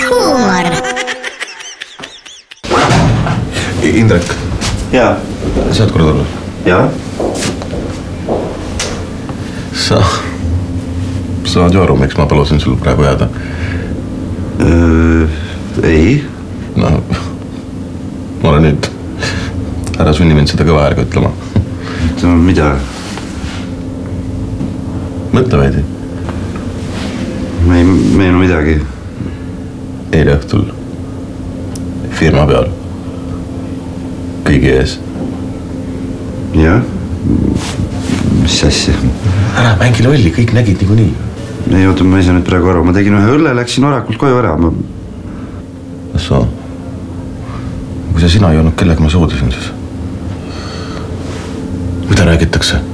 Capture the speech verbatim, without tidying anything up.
huumor. Indrek. Jaa. Sa oled korda tulnud? Jaa. Sa... Sa oled ju aru, miks ma palusin sul praegu jääda? Öö, ei. No, ma olen nüüd... Ära sunni mind seda kõva äärga ütlema. Ütlema mida? Mõtle veidi. Ma ei meenu midagi. Eile õhtul firma peal. Kõigi ees. Jah? Mis asja? Ära mängi lolli, kõik nägid niiku nii. Ei oota, ma ei saa nüüd praegu aru. Ma tegin ühe õlle, läksin varakult koju ära. Ma... Assoo. Kui sa sina ei olnud, kellega ma soodasin siis? Mida räägitakse?